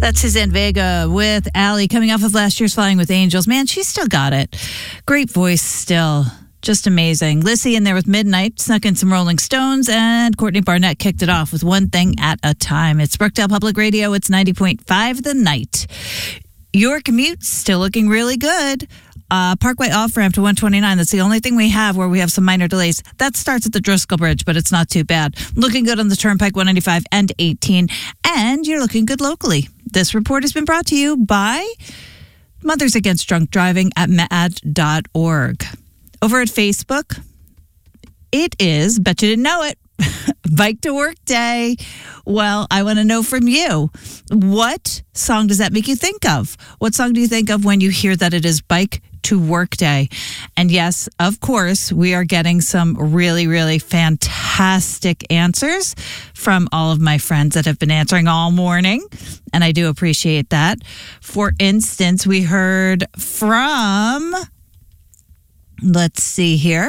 That's Suzanne Vega with Allie coming off of last year's Flying with Angels. Man, she's still got it. Great voice still. Just amazing. Lissy in there with Midnight, snuck in some Rolling Stones, and Courtney Barnett kicked it off with One Thing at a Time. It's Brookdale Public Radio. It's 90.5 The Night. Your commute's still looking really good. Parkway off-ramp to 129. That's the only thing we have where we have some minor delays. That starts at the Driscoll Bridge, but it's not too bad. Looking good on the Turnpike 195 and 18. And you're looking good locally. This report has been brought to you by Mothers Against Drunk Driving at mad.org. Over at Facebook, it is, bet you didn't know it, Bike to Work Day. Well, I want to know from you, what song does that make you think of? What song do you think of when you hear that it is Bike to Work Day? And yes, of course, we are getting some really, really fantastic answers from all of my friends that have been answering all morning. And I do appreciate that. For instance, we heard from, let's see here,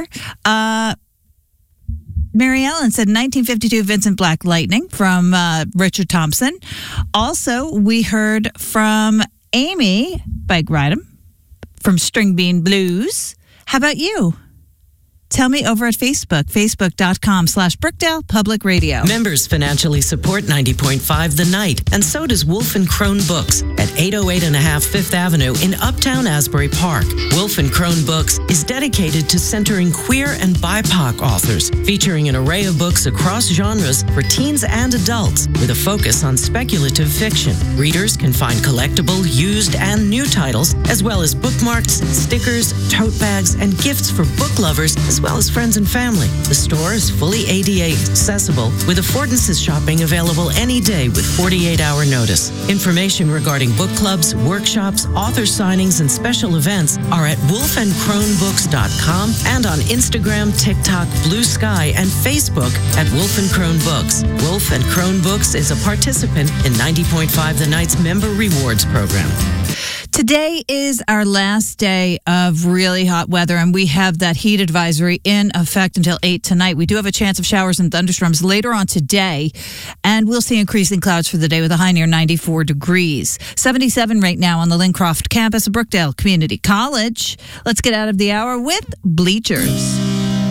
Mary Ellen said 1952 Vincent Black Lightning from Richard Thompson. Also, we heard from Amy Bike Ride 'em from String Bean Blues. How about you? Tell me over at Facebook, facebook.com/Brookdale Public Radio. Members financially support 90.5 The Night, and so does Wolf & Crone Books at 808.5 Fifth Avenue in Uptown Asbury Park. Wolf & Crone Books is dedicated to centering queer and BIPOC authors, featuring an array of books across genres for teens and adults, with a focus on speculative fiction. Readers can find collectible, used, and new titles, as well as bookmarks, stickers, tote bags, and gifts for book lovers, as well as friends and family. The store is fully ADA accessible, with affordances shopping available any day with 48-hour notice. Information regarding book clubs, workshops, author signings, and special events are at wolfandcronebooks.com and on Instagram, TikTok, Blue Sky, and Facebook at Wolf & Crone Books. Wolf & Crone Books is a participant in 90.5 The Night's Member Rewards Program. Today is our last day of really hot weather, and we have that heat advisory in effect until 8 tonight. We do have a chance of showers and thunderstorms later on today, and we'll see increasing clouds for the day with a high near 94 degrees. 77 right now on the Lincroft campus of Brookdale Community College. Let's get out of the hour with Bleachers.